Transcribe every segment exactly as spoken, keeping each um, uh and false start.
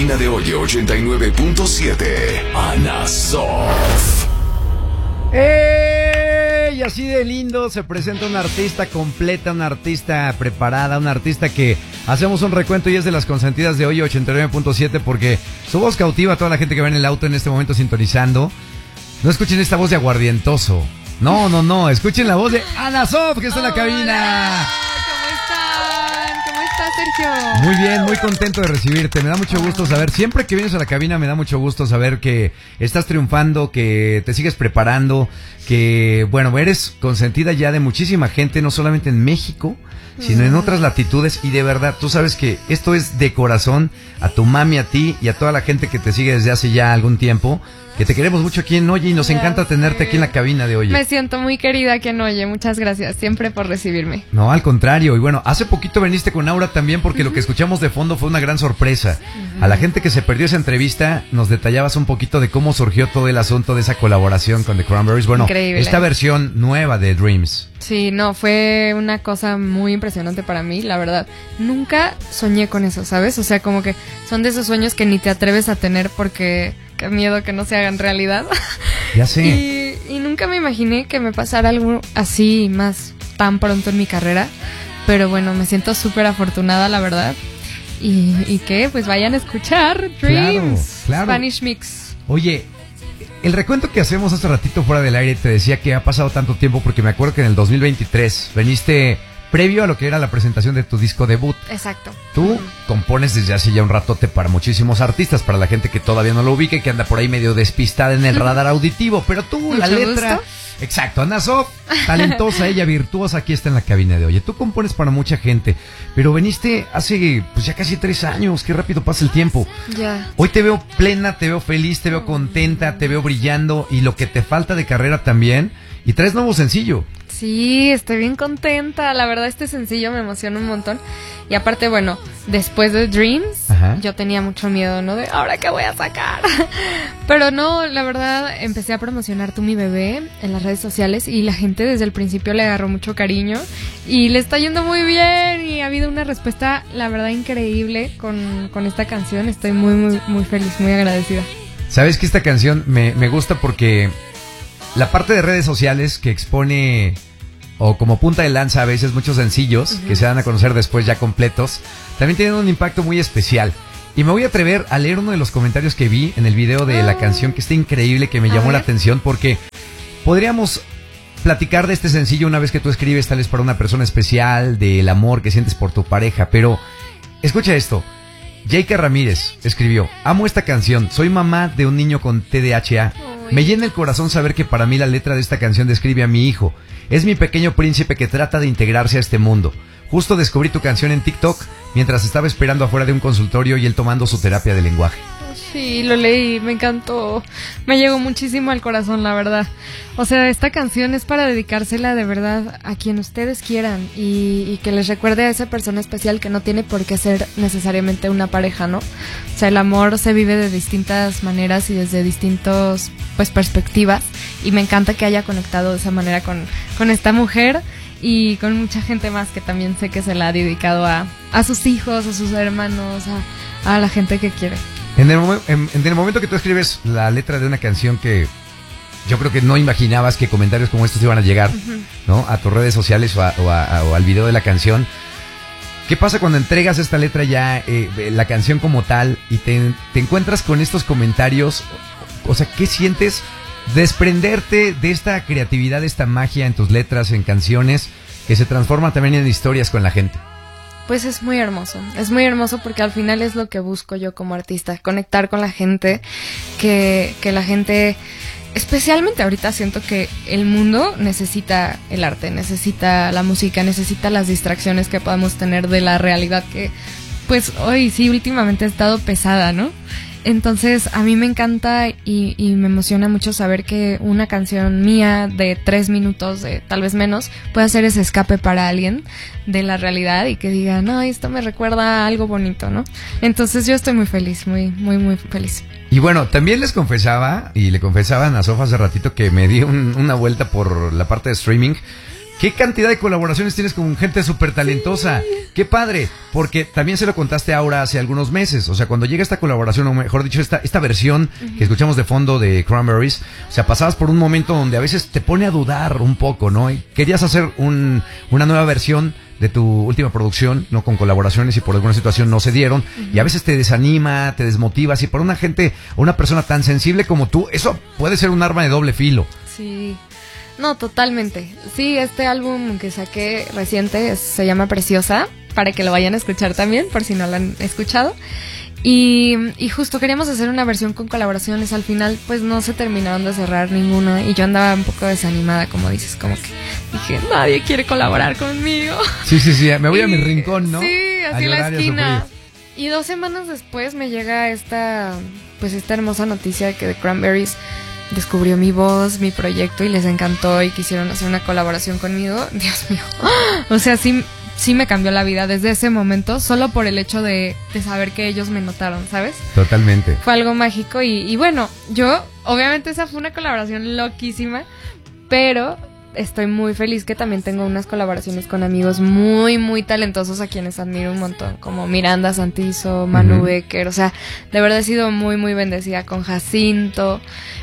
cabina de Oye ochenta y nueve punto siete, Ana Sof. ¡Ey! Así de lindo se presenta una artista completa, una artista preparada, una artista que hacemos un recuento y es de las consentidas de Oye ochenta y nueve punto siete porque su voz cautiva a toda la gente que va en el auto en este momento sintonizando. No escuchen esta voz de aguardientoso. No, no, no. Escuchen la voz de Ana Sof, que está en la cabina. Sergio. Muy bien, muy contento de recibirte. Me da mucho gusto saber, siempre que vienes a la cabina me da mucho gusto saber que estás triunfando, que te sigues preparando, que, bueno, eres consentida ya de muchísima gente, no solamente en México, sino en otras latitudes. Y de verdad, tú sabes que esto es de corazón a tu mami, a ti y a toda la gente que te sigue desde hace ya algún tiempo. Que te queremos mucho aquí en Oye y nos ya encanta sé. tenerte aquí en la cabina de Oye. Me siento muy querida aquí en Oye, muchas gracias siempre por recibirme. No, al contrario. Y bueno, hace poquito viniste con Aura también porque uh-huh. lo que escuchamos de fondo fue una gran sorpresa. Uh-huh. A la gente que se perdió esa entrevista nos detallabas un poquito de cómo surgió todo el asunto de esa colaboración con The Cranberries. Bueno, increíble. Esta versión nueva de Dreams. Sí, no, fue una cosa muy impresionante para mí, la verdad. Nunca soñé con eso, ¿sabes? O sea, como que son de esos sueños que ni te atreves a tener porque... qué miedo que no se hagan realidad. Ya sé. Y, y nunca me imaginé que me pasara algo así más tan pronto en mi carrera. Pero bueno, me siento súper afortunada, la verdad. Y, y que pues vayan a escuchar Dreams, claro, claro. Spanish Mix. Oye, el recuento que hacemos hace ratito fuera del aire te decía que ha pasado tanto tiempo porque me acuerdo que en el dos mil veintitrés veniste... previo a lo que era la presentación de tu disco debut. Exacto. Tú uh-huh. compones desde hace ya un ratote para muchísimos artistas, para la gente que todavía no lo ubique, que anda por ahí medio despistada en el radar auditivo, pero tú, mucho la letra... gusto. Exacto, Ana Sof, talentosa, ella virtuosa, aquí está en la cabina de Oye. Tú compones para mucha gente, pero veniste hace pues ya casi tres años, qué rápido pasa el tiempo. Ya. Hoy te veo plena, te veo feliz, te veo contenta, te veo brillando y lo que te falta de carrera también, y traes nuevo sencillo. Sí, estoy bien contenta. La verdad, este sencillo me emociona un montón. Y aparte, bueno, después de Dreams, Ajá. yo tenía mucho miedo, ¿no? De, ¿ahora qué voy a sacar? Pero no, la verdad, empecé a promocionar Tú Mi Bebé en las redes sociales y la gente desde el principio le agarró mucho cariño y le está yendo muy bien y ha habido una respuesta, la verdad, increíble con, con esta canción. Estoy muy, muy, muy feliz, muy agradecida. ¿Sabes que esta canción me, me gusta porque... la parte de redes sociales que expone o como punta de lanza a veces muchos sencillos uh-huh. que se dan a conocer después ya completos, también tienen un impacto muy especial. Y me voy a atrever a leer uno de los comentarios que vi en el video de oh. la canción, que está increíble, que me llamó la atención porque podríamos platicar de este sencillo una vez que tú escribes tal vez para una persona especial, del amor que sientes por tu pareja, pero escucha esto. Jaika Ramírez escribió: amo esta canción, soy mamá de un niño con T D A H. Me llena el corazón saber que para mí la letra de esta canción describe a mi hijo. Es mi pequeño príncipe que trata de integrarse a este mundo. Justo descubrí tu canción en TikTok mientras estaba esperando afuera de un consultorio y él tomando su terapia de lenguaje. Sí, lo leí, me encantó. Me llegó muchísimo al corazón, la verdad. O sea, esta canción es para dedicársela de verdad a quien ustedes quieran y, y que les recuerde a esa persona especial que no tiene por qué ser necesariamente una pareja, ¿no? O sea, el amor se vive de distintas maneras y desde distintas pues perspectivas y me encanta que haya conectado de esa manera con, con esta mujer y con mucha gente más que también sé que se la ha dedicado a, a sus hijos, a sus hermanos, a, a la gente que quiere. En el, mom- en, en el momento que tú escribes la letra de una canción que yo creo que no imaginabas que comentarios como estos iban a llegar, uh-huh. ¿no? A tus redes sociales o, a, o, a, o al video de la canción. ¿Qué pasa cuando entregas esta letra ya, eh, la canción como tal, y te, te encuentras con estos comentarios? O sea, ¿qué sientes desprenderte de esta creatividad, de esta magia en tus letras, en canciones, que se transforman también en historias con la gente? Pues es muy hermoso, es muy hermoso porque al final es lo que busco yo como artista, conectar con la gente, que, que la gente, especialmente ahorita siento que el mundo necesita el arte, necesita la música, necesita las distracciones que podamos tener de la realidad que pues hoy sí últimamente ha estado pesada, ¿no? Entonces a mí me encanta y, y me emociona mucho saber que una canción mía de tres minutos, de tal vez menos, puede hacer ese escape para alguien de la realidad y que diga, no, esto me recuerda a algo bonito, ¿no? Entonces yo estoy muy feliz, muy, muy, muy feliz. Y bueno, también les confesaba, y le confesaban a Sof hace ratito que me di un, una vuelta por la parte de streaming, ¿Qué cantidad de colaboraciones tienes con gente súper talentosa? Sí. ¡Qué padre! Porque también se lo contaste a Aura hace algunos meses. O sea, cuando llega esta colaboración, o mejor dicho, esta, esta versión uh-huh. que escuchamos de fondo de Cranberries, o sea, pasabas por un momento donde a veces te pone a dudar un poco, ¿no? Y querías hacer un, una nueva versión de tu última producción, no con colaboraciones y por alguna situación no se dieron, uh-huh. y a veces te desanima, te desmotivas, y por una gente, una persona tan sensible como tú, eso puede ser un arma de doble filo. Sí. No, totalmente. Sí, este álbum que saqué reciente es, se llama Preciosa, para que lo vayan a escuchar también, por si no lo han escuchado. Y, y justo queríamos hacer una versión con colaboraciones. Al final, pues no se terminaron de cerrar ninguna. Y yo andaba un poco desanimada, como dices, como que dije, nadie quiere colaborar conmigo. Sí, sí, sí, me voy y, a mi rincón, ¿no? Sí, así la esquina. Y dos semanas después me llega esta, pues esta hermosa noticia de que The Cranberries descubrió mi voz, mi proyecto, y les encantó y quisieron hacer una colaboración conmigo. Dios mío. O sea, sí, sí me cambió la vida desde ese momento, solo por el hecho de, de saber que ellos me notaron, ¿sabes? Totalmente. Fue algo mágico y, y bueno, yo, obviamente esa fue una colaboración loquísima, pero estoy muy feliz que también tengo unas colaboraciones con amigos muy, muy talentosos a quienes admiro un montón, como Miranda Santizo, Manu uh-huh. Becker. O sea, de verdad he sido muy, muy bendecida con Jacinto.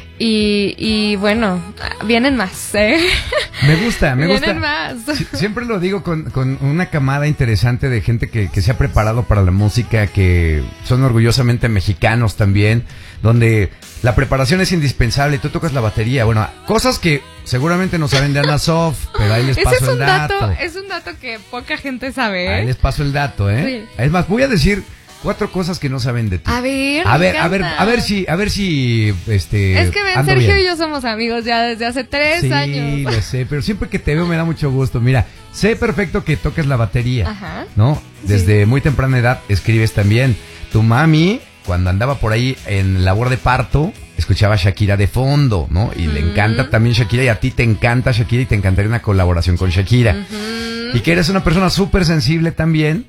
Y, y bueno, vienen más, ¿eh? Me gusta, me vienen gusta. Más. Sie- siempre lo digo con, con una camada interesante de gente que, que se ha preparado para la música, que son orgullosamente mexicanos también, donde la preparación es indispensable. Tú tocas la batería, bueno, cosas que seguramente no saben de Ana Sof, pero ahí les paso Ese es el un dato. dato. Es un dato que poca gente sabe, ¿eh? Ahí les paso el dato, ¿eh? Sí. Es más, voy a decir cuatro cosas que no saben de ti. A ver, a ver, a ver, a ver si, a ver si, este. Es que ven, Sergio bien. Y yo somos amigos ya desde hace tres sí, años. Sí, lo sé, pero siempre que te veo me da mucho gusto. Mira, sé perfecto que toques la batería, Ajá. ¿no? Desde sí. muy temprana edad escribes también. Tu mami, cuando andaba por ahí en labor de parto, escuchaba a Shakira de fondo, ¿no? Y uh-huh. le encanta también Shakira, y a ti te encanta Shakira y te encantaría una colaboración con Shakira. Uh-huh. Y que eres una persona súper sensible también.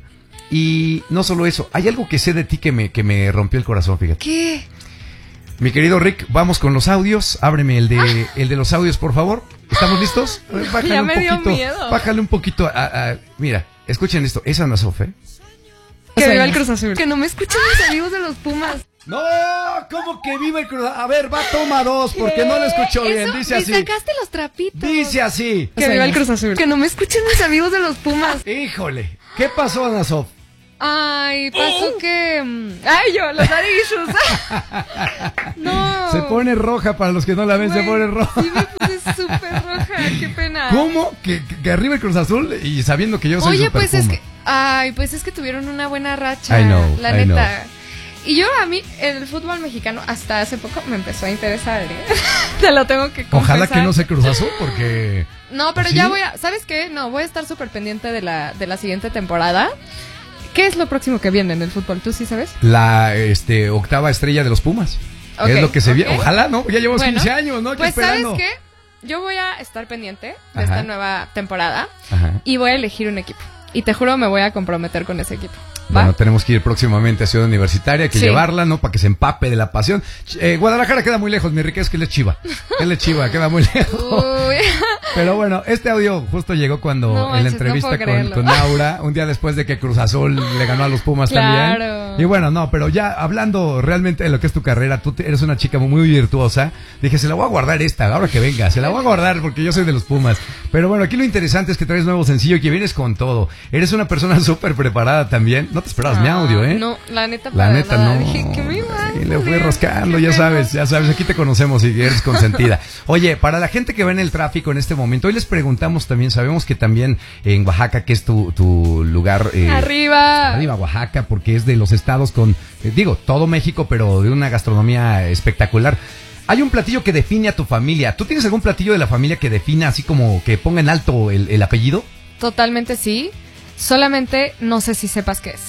Y no solo eso, hay algo que sé de ti que me, que me rompió el corazón, fíjate. ¿Qué? Mi querido Rick, vamos con los audios. Ábreme el de, ah. el de los audios, por favor. ¿Estamos listos? Bájale ya un me poquito. dio miedo. Bájale un poquito. A, a, mira, escuchen esto. Es Ana Sof, ¿eh? Que viva el Cruz Azul. Que no me escuchen mis amigos de los Pumas. No, ¿cómo que viva el Cruz Azul? A ver, va, toma dos, porque no lo escuchó bien. Eso, dice así. Me sacaste los trapitos. Dice así. Que viva el Cruz Azul. Que no me escuchen mis amigos de los Pumas. Híjole, ¿qué pasó, Ana Sof? Ay, pasó oh. que... Ay, yo, los daddy issues. No. Se pone roja, para los que no la ven, Güey, se pone roja. Sí me puse súper roja, qué pena. ¿Cómo? ¿Que, que arriba el Cruz Azul y sabiendo que yo soy Oye, super pues Puma. Es que... Ay, pues es que tuvieron una buena racha. I know, la I neta. Know. Y yo, a mí, el fútbol mexicano hasta hace poco me empezó a interesar, ¿eh? Te lo tengo que confesar. Ojalá que no se Cruz Azul, porque... No, pero ¿sí? ya voy a... ¿Sabes qué? No, voy a estar súper pendiente de la, de la siguiente temporada. ¿Qué es lo próximo que viene en el fútbol? ¿Tú sí sabes? La este, octava estrella de los Pumas. Okay, es lo que se okay. viene. Ojalá, ¿no? Ya llevamos bueno, quince años, ¿no? Pues, esperando. ¿sabes qué? Yo voy a estar pendiente de Ajá. esta nueva temporada Ajá. y voy a elegir un equipo. Y te juro, me voy a comprometer con ese equipo. ¿Va? Bueno, tenemos que ir próximamente a Ciudad Universitaria, hay que sí. llevarla, ¿no? Para que se empape de la pasión. Eh, Guadalajara queda muy lejos, mi Riqueza, es que él es Chiva. Él es Chiva, queda muy lejos. Uy. Pero bueno, este audio justo llegó cuando no, en manches, la entrevista no con, con Aura, un día después de que Cruz Azul le ganó a los Pumas claro. también. Y bueno, no, pero ya hablando realmente de lo que es tu carrera, tú eres una chica muy virtuosa. Dije, se la voy a guardar esta, ahora que venga, se la voy a guardar porque yo soy de los Pumas. Pero bueno, aquí lo interesante es que traes nuevo sencillo y que vienes con todo. Eres una persona súper preparada también. No te esperabas no, mi audio, ¿eh? No, la neta, la neta nada. no. Dije, que me iba. Y le fui rascando, ya sabes, ya sabes, aquí te conocemos y eres consentida. Oye, para la gente que va en el tráfico en este momento, hoy les preguntamos también, sabemos que también en Oaxaca, que es tu, tu lugar. Eh, arriba. Arriba, Oaxaca, porque es de los estados con, eh, digo, todo México, pero de una gastronomía espectacular. Hay un platillo que define a tu familia. ¿Tú tienes algún platillo de la familia que defina así como que ponga en alto el, el apellido? Totalmente sí. Solamente no sé si sepas qué es.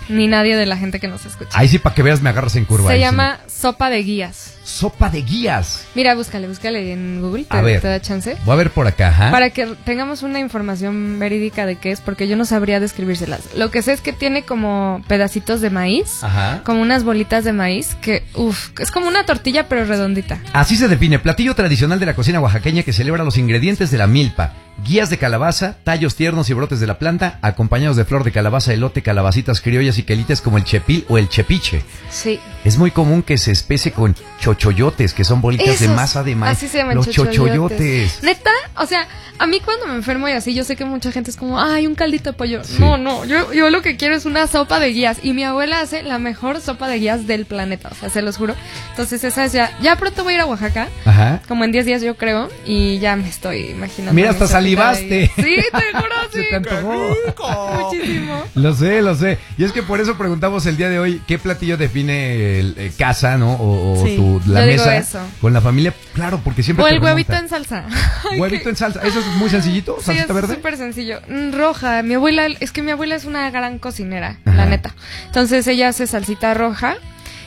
ni nadie de la gente que nos escucha. Ahí sí, para que veas, me agarras en curva. Se ahí llama sí. Sopa de Guías. Sopa de Guías. Mira, búscale, búscale en Google, te, a ver, te da chance. Voy a ver por acá, ¿ja? Para que tengamos una información verídica de qué es, porque yo no sabría describírselas. Lo que sé es que tiene como pedacitos de maíz, Ajá. como unas bolitas de maíz, que, uff, es como una tortilla pero redondita. Así se define, platillo tradicional de la cocina oaxaqueña que celebra los ingredientes de la milpa. Guías de calabaza, tallos tiernos y brotes de la planta, acompañados de flor de calabaza, elote, calabacitas criollas y quelites como el chepil o el chepiche. Sí. Es muy común que se especie con chochoyotes, que son bolitas Esos, de masa de maíz. Así se llaman los chochoyotes. chochoyotes. Neta, o sea, a mí cuando me enfermo y así, yo sé que mucha gente es como, ay, un caldito de pollo. Sí. No, no, yo, yo lo que quiero es una sopa de guías. Y mi abuela hace la mejor sopa de guías del planeta, o sea, se los juro. Entonces esa es ya, ya pronto voy a ir a Oaxaca. Ajá. Como en diez días yo creo, y ya me estoy imaginando. Mira, mi hasta sopita salivaste. de- Sí, te juro, sí. Se te antojó. Muchísimo. Lo sé, lo sé. Y es que por eso preguntamos el día de hoy qué platillo define el, eh, casa, ¿no? O, o Sí, tu, la yo digo mesa eso. con la familia. Claro, porque siempre O te el huevito remonta. en salsa. Ay, Huevito qué- en salsa. Eso es muy sencillito, Sí, salsita es verde. súper sencillo. Mm, Roja, mi abuela, es que mi abuela es una gran cocinera, Ajá. la neta. Entonces ella hace salsita roja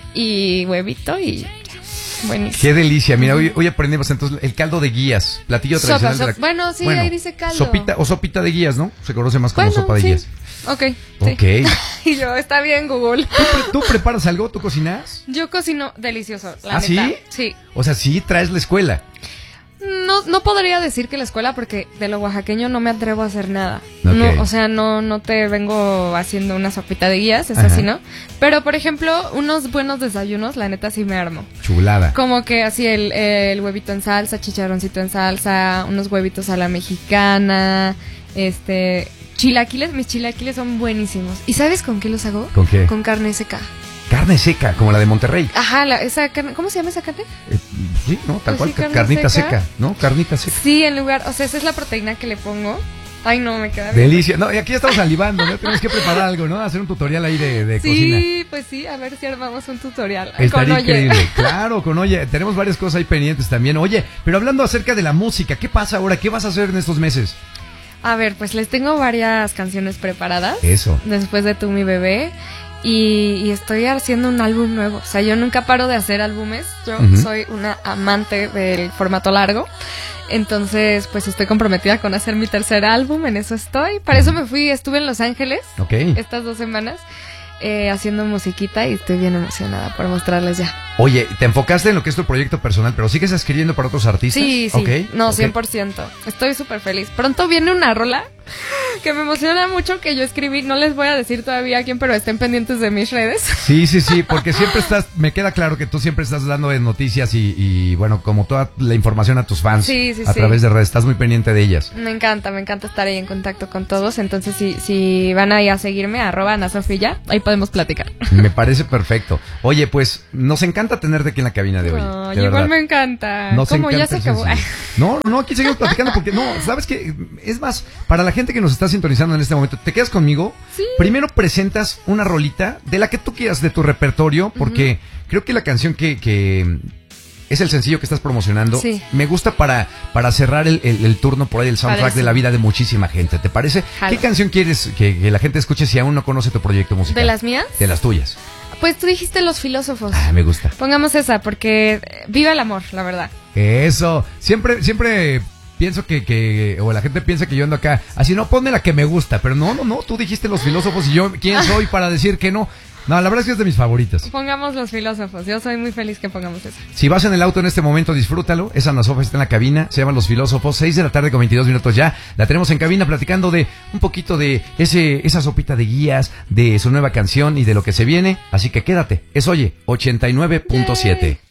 y huevito y ya. Buenísimo. Qué delicia. Mira, hoy, hoy aprendemos entonces el caldo de guías, platillo Sopa, tradicional de la... sop- bueno, sí, ahí dice caldo. Sopita o sopita de guías, ¿no? Se conoce más como Bueno, sopa de sí. guías. Ok, sí. Ok. Y yo, está bien, Google. ¿Tú, pre- ¿Tú preparas algo? ¿Tú cocinas? Yo cocino delicioso, la ¿Ah, neta. sí? Sí. O sea, sí traes la escuela. No, no podría decir que la escuela porque de lo oaxaqueño no me atrevo a hacer nada. Ok. No, o sea, no, no te vengo haciendo una sopita de guías, es Ajá. así, ¿no? Pero, por ejemplo, unos buenos desayunos, la neta sí me armo. Chulada. Como que así el, el huevito en salsa, chicharroncito en salsa, unos huevitos a la mexicana, este... Chilaquiles, mis chilaquiles son buenísimos. ¿Y sabes con qué los hago? ¿Con qué? Con carne seca. Carne seca, como la de Monterrey. Ajá, la, esa carne, ¿cómo se llama esa carne? Eh, sí, ¿no? Tal Pues cual, sí, carne carnita seca. seca. ¿no? Carnita seca. Sí, en lugar, o sea, esa es la proteína que le pongo. Ay, no, me queda bien. Delicia. No, y aquí ya estamos salivando, ¿no? Tenemos que preparar algo, ¿no? Hacer un tutorial ahí de, de cocina. Sí, pues sí, a ver si armamos un tutorial. Con Estaría Oye. increíble. Claro, con Oye. Tenemos varias cosas ahí pendientes también. Oye, pero hablando acerca de la música, ¿qué pasa ahora? ¿Qué vas a hacer en estos meses? A ver, pues les tengo varias canciones preparadas. Eso. Después de Tú, mi bebé. Y, y estoy haciendo un álbum nuevo. O sea, yo nunca paro de hacer álbumes. Yo Ujú. soy una amante del formato largo. Entonces, pues estoy comprometida con hacer mi tercer álbum. En eso estoy. Para eso me fui, estuve en Los Ángeles Ok. estas dos semanas eh, haciendo musiquita y estoy bien emocionada por mostrarles ya. Oye, te enfocaste en lo que es tu proyecto personal, pero ¿sigues escribiendo para otros artistas? Sí, sí. Ok, No, ok. cien por ciento. Estoy súper feliz. Pronto viene una rola que me emociona mucho que yo escribí. No les voy a decir todavía a quién, pero estén pendientes de mis redes. Sí, sí, sí, porque siempre estás, me queda claro que tú siempre estás dando de noticias y, y, bueno, como toda la información a tus fans Sí, sí, a sí. través de redes, estás muy pendiente de ellas. Me encanta, me encanta estar ahí en contacto con todos. Entonces, si, si van ahí a seguirme, arroba Ana Sofía, ahí podemos platicar. Me parece perfecto. Oye, pues nos encanta tenerte aquí en la cabina de hoy. No, de igual verdad. me encanta. Nos Como ya encanta se el acabó. sencillo. No, no, aquí seguimos platicando porque no, sabes que es más, para la gente que nos está sintonizando en este momento, ¿te quedas conmigo? Sí. Primero presentas una rolita de la que tú quieras de tu repertorio, porque creo que la canción que, que es el sencillo que estás promocionando, Sí. me gusta para, para cerrar el, el- el turno por ahí del soundtrack Parece. de la vida de muchísima gente. ¿Te parece? Jalo. ¿Qué canción quieres que, que la gente escuche si aún no conoce tu proyecto musical? ¿De las mías? De las tuyas. Pues tú dijiste Los Filósofos. Ah, me gusta. Pongamos esa, porque eh, viva el amor, la verdad. Eso, siempre, siempre pienso que, que, o la gente piensa que yo ando acá, así no, ponme la que me gusta, pero no, no, no, tú dijiste Los Filósofos y yo, ¿quién soy para decir que no? No, la verdad es que es de mis favoritas. Pongamos Los Filósofos. Yo soy muy feliz que pongamos esa. Si vas en el auto en este momento, disfrútalo. Esa Ana Sofía está en la cabina, se llaman Los Filósofos, seis de la tarde con veintidós minutos ya. La tenemos en cabina platicando de un poquito de ese, esa sopita de guías, de su nueva canción y de lo que se viene. Así que quédate, es Oye, ochenta y nueve punto siete.